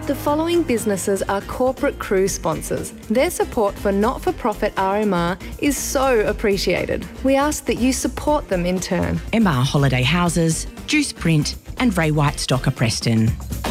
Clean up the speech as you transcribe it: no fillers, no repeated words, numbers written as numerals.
The following businesses are corporate cruise sponsors. Their support for not-for-profit RMR is so appreciated. We ask that you support them in turn. MR Holiday Houses, Juice Print and Ray White Stocker Preston.